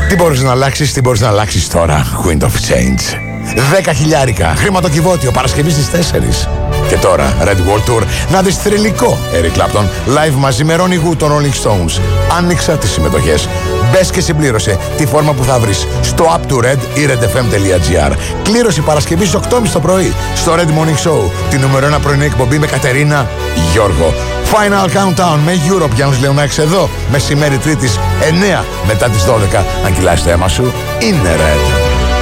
Τι μπορείς να αλλάξεις, τι μπορείς να αλλάξεις τώρα. Wind of Change. 10.000 χρηματοκιβώτιο Παρασκευή στις 4. Και τώρα Red World Tour να δεις θρυλικό Eric Clapton live μαζί με Ronnie Wood των Rolling Stones. Άνοιξα τις συμμετοχές. Μπες και συμπλήρωσε τη φόρμα που θα βρεις στο app του Red ή redfm.gr. Κλήρωση Παρασκευή στις 8.30 το πρωί στο Red Morning Show. Την νούμερο 1 πρωινή εκπομπή με Κατερίνα Γιώργο. Final Countdown με Europe Γιάννης Λεωνάκης εδώ. Μεσημέρι Τρίτης 9 μετά τις 12. Αν κυλάς το αίμα σου, είναι Red.